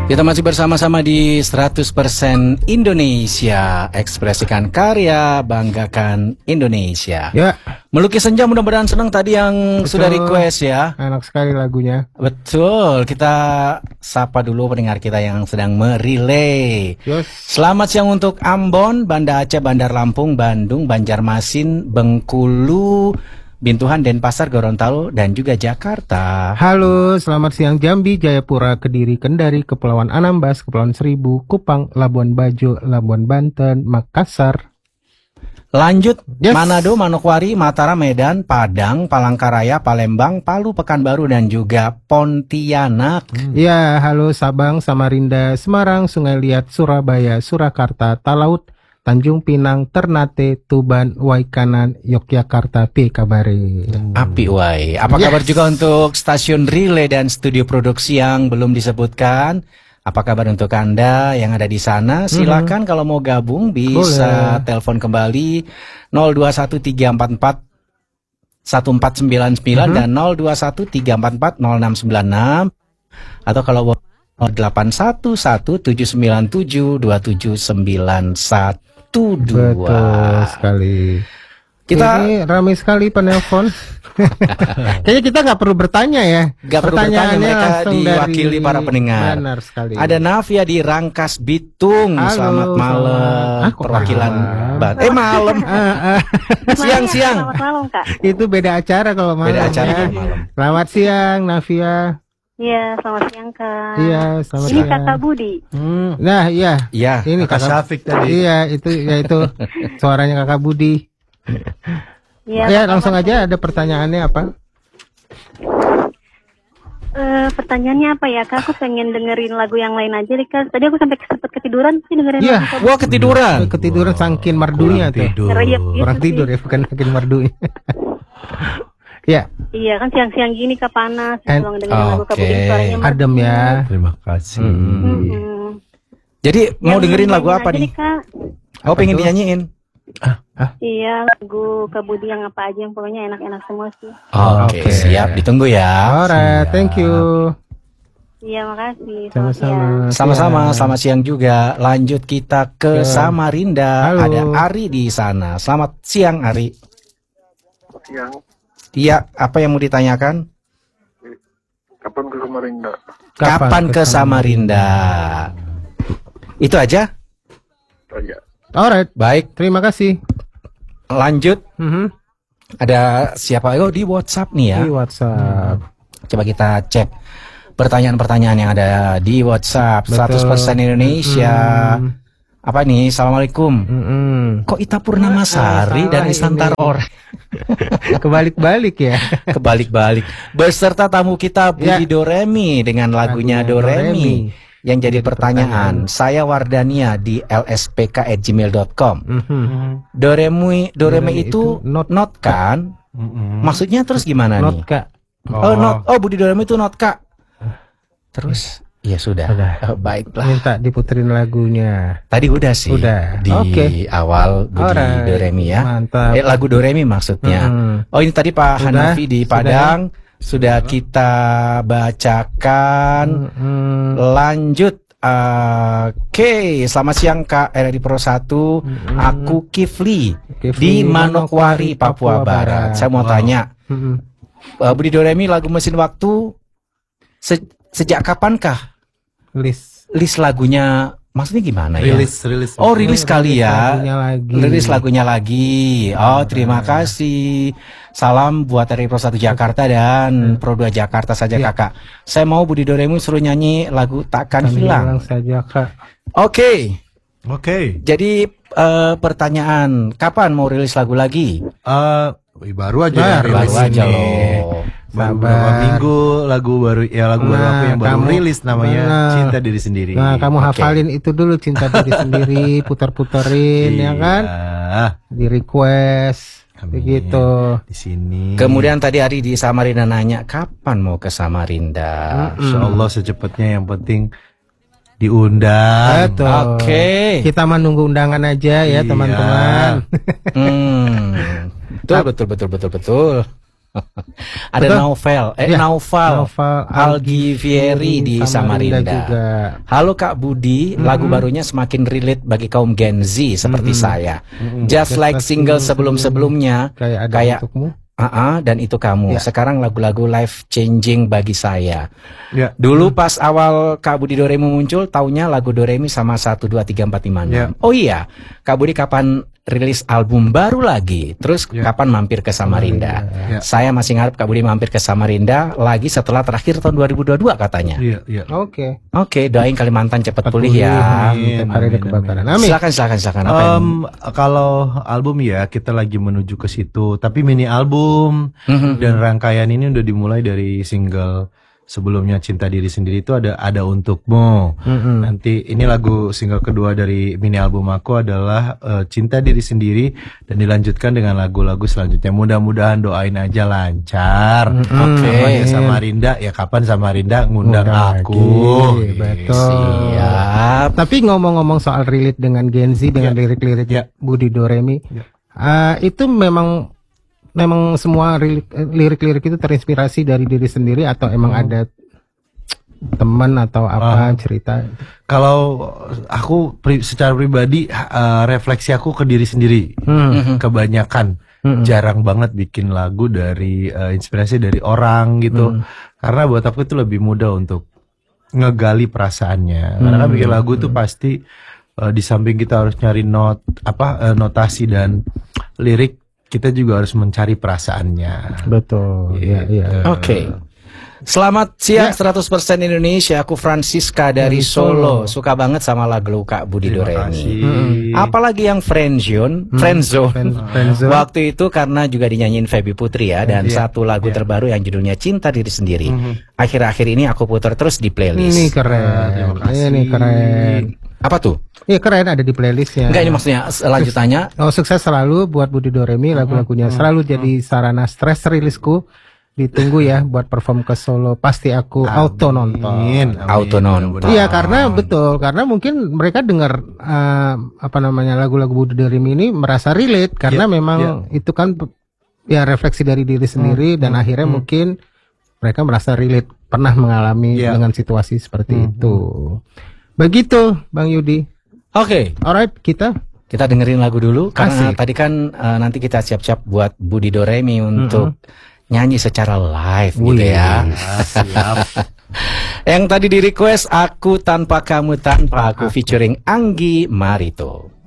Kita masih bersama-sama di 100% Indonesia. Ekspresikan karya, banggakan Indonesia. Ya. Melukis Senja, mudah-mudahan senang tadi yang Betul. sudah request ya. Enak sekali lagunya. Betul, kita sapa dulu pendengar kita yang sedang merelay. Yes. Selamat siang untuk Ambon, Banda Aceh, Bandar Lampung, Bandung, Banjarmasin, Bengkulu, Bintuhan, Denpasar, Gorontalo, dan juga Jakarta. Halo, selamat siang Jambi, Jayapura, Kediri, Kendari, Kepulauan Anambas, Kepulauan Seribu, Kupang, Labuan Bajo, Labuan Banten, Makassar. Lanjut, Yes. Manado, Manokwari, Mataram, Medan, Padang, Palangkaraya, Palembang, Palu, Pekanbaru, dan juga Pontianak. Ya, halo Sabang, Samarinda, Semarang, Sungai Liat, Surabaya, Surakarta, Talaut, Tanjung Pinang, Ternate, Tuban, Waikanan, Yogyakarta, kabare. Api wai. Apa kabar juga untuk stasiun relay dan studio produksi yang belum disebutkan? Apa kabar untuk Anda yang ada di sana? Silakan kalau mau gabung bisa telepon kembali 021344 1499 dan 0213440696 atau kalau 081179727912. Betul sekali. Kita ini ramai sekali penelpon. Kayaknya kita nggak perlu bertanya ya. Nggak perlu bertanya, mereka langsung diwakili dari... para pendengar. Benar sekali. Ada Navia di Rangkas Bitung. Halo, selamat malam. kok Perwakilan malam? malam. Siang-siang. Selamat malam, Kak. Itu beda acara kalau malam. Beda acara ya. kalau malam. Selamat siang Navia. Iya, selamat siang, Kak. Iya, selamat Ini siang. Kakak Budi. Nah, iya. Iya. Ini Kakak Syafiq tadi. Iya, itu suaranya Kakak Budi. Iya, Ya, Kakak langsung Budi. aja ada pertanyaannya apa? Pertanyaannya apa ya, Kak? Aku pengen dengerin lagu yang lain aja, Kak. Tadi aku sampai sempat ketiduran sih dengerin Iya. lagu. Wah, ketiduran. Ketiduran saking merdunya tuh. Tidur. Ngeriep gitu Orang sih. tidur ya, bukan saking merdunya. Ya, Iya, kan siang-siang gini, Kak, panas. And- Tolong dengerin lagu Kak Budi, Oke. suaranya merdu. adem ya. Terima kasih. Jadi mau Yang dengerin lagu nyanyiin apa aja nih? Kak. Oh, pengen tuh? dinyanyiin. Iya, lagu Kak Budi yang apa aja yang pokoknya enak-enak semua sih. Oke, Oke. siap. Ditunggu ya. Alright, thank you. Iya, makasih. Selamat Sama-sama. siang. Sama-sama, Siang. selamat siang juga. Lanjut kita ke Samarinda. Halo. Ada Ari di sana. Selamat siang, Ari. Siang, Iya, apa yang mau ditanyakan? kapan ke Samarinda? Kapan ke Samarinda? Itu aja? Tanya. Alright, Baik, terima kasih. lanjut. Mhm. Ada siapa? Oh, di WhatsApp nih ya. Di WhatsApp. Coba kita cek pertanyaan-pertanyaan yang ada di WhatsApp. Betul. 100% Indonesia. Apa nih? Assalamualaikum. Kok Ita Purnamasari dan salah Istantara ini. Orang? Kebalik-balik ya. Kebalik-balik. Beserta tamu kita Budi Ya. Doremi dengan lagunya Doremi. Yang jadi pertanyaan, saya Wardania di lspk@gmail.com. Doremi itu not kan? Maksudnya terus gimana Not nih? Kak. Oh, not. Oh, Budi Doremi itu not Kak. Terus ya sudah. Oh, baiklah. Minta diputerin lagunya. Tadi udah sih. Udah. Di Oke. awal Budi Alright. Doremi ya. Mantap. Lagu Doremi maksudnya. Oh, ini tadi Pak Sudah? Hanafi di Sudah? Padang sudah kita bacakan. Lanjut. Oke, selamat siang Kak RRI Pro 1. Aku Kifli di Manokwari, Papua Barat. Saya mau tanya, Budi Doremi lagu Mesin Waktu sejak kapankah list lagunya? Maksudnya gimana ya? Rilis. Oh, rilis kali ya. Rilis lagunya lagi. Oh, terima kasih. Salam buat RRI Pro 1 Jakarta dan Pro 2 Jakarta saja Kakak. Saya mau Budi Doremi suruh nyanyi lagu Takkan Hilang. Saja Kak. Oke. Jadi Pertanyaan, kapan mau rilis lagu lagi? baru aja Baru rilis aja ini. loh. Baru beberapa minggu lagu baru aku yang baru kamu- rilis namanya Nah. Cinta Diri Sendiri. Nah, kamu Oke. hafalin itu dulu, Cinta Diri Sendiri, putar-puterin ya kan? Di request. Amin. Begitu. Di sini. Kemudian tadi Ari di Samarinda nanya kapan mau ke Samarinda. Insyaallah secepatnya, yang penting diundang. Betul. Oke. Kita menunggu undangan aja ya, Iya. teman-teman. Betul. Ada Betul. Naufal, Ya, Naufal Algivieri di Samarinda. juga. Halo Kak Budi, lagu barunya semakin relate bagi kaum Gen Z seperti saya. Just like single sebelum-sebelumnya, Kayak ada kayak untukmu. dan itu kamu. Ya. Sekarang lagu-lagu life changing bagi saya. Ya. Dulu pas awal Kak Budi Doremi muncul, taunya lagu Doremi sama 1, 2, 3, 4, 5, 6. Ya. Oh iya, Kak Budi kapan rilis album baru lagi? Terus Ya. kapan mampir ke Samarinda? Ya. Saya masih ngarep Kak Budi mampir ke Samarinda lagi setelah terakhir tahun 2022 katanya. Iya, iya. Oke. Oke, doain Kalimantan cepat pulih Pulih, ya. Amin, Tiap hari ada amin, kebakaran. amin. Amin. Silakan. Apa yang- Kalau album ya kita lagi menuju ke situ. Tapi mini album dan rangkaian ini udah dimulai dari single sebelumnya Cinta Diri Sendiri itu ada Untukmu. Nanti ini lagu single kedua dari mini album aku adalah Cinta Diri Sendiri dan dilanjutkan dengan lagu-lagu selanjutnya. Mudah-mudahan doain aja lancar. Oke. Apa ya Samarinda ya kapan Samarinda ngundang Ngundang aku. lagi, Gitu. betul. Siap. Tapi ngomong-ngomong soal relate dengan Gen Z dengan Ya. lirik-lirik Ya. Budi Doremi, Ya. itu memang semua lirik-lirik itu terinspirasi dari diri sendiri atau emang ada teman atau apa cerita? Kalau aku secara pribadi refleksi aku ke diri sendiri. Kebanyakan jarang banget bikin lagu dari inspirasi dari orang gitu. Karena buat aku itu lebih mudah untuk ngegali perasaannya. Karena kan bikin lagu tuh pasti di samping kita harus nyari notasi dan lirik, kita juga harus mencari perasaannya. Betul. Iya, iya. Oke. Selamat siang 100% Indonesia. Aku Francisca dari Solo. Suka banget sama lagu Kak Budi Terima Doremi. kasih. Apalagi yang Friendzone. Friendzone. Waktu itu karena juga dinyanyiin Feby Putri ya. Dan Iya. satu lagu terbaru yang judulnya Cinta Diri Sendiri. Akhir-akhir ini aku putar terus di playlist. Ini keren. Terima kasih. Ini keren. Apa tuh? Iya keren, ada di playlistnya. Enggak, ini maksudnya lanjutannya. Oh, sukses selalu buat Budi Doremi, lagu-lagunya selalu jadi sarana stres rilisku. Ditunggu ya buat perform ke Solo, pasti aku auto nonton. Amin. Auto nonton. Iya, karena betul, karena mungkin mereka dengar lagu-lagu Budi Doremi ini merasa relate karena Iya, memang itu kan ya refleksi dari diri sendiri dan akhirnya mungkin mereka merasa relate, pernah mengalami Iya. dengan situasi seperti itu. Begitu, Bang Yudi. Oke. Alright, kita Kita dengerin lagu dulu karena Asik. tadi kan nanti kita siap-siap buat Budi Doremi untuk nyanyi secara live gitu ya. Yang tadi di request Aku Tanpa Kamu Tanpa Aku featuring Anggi Marito.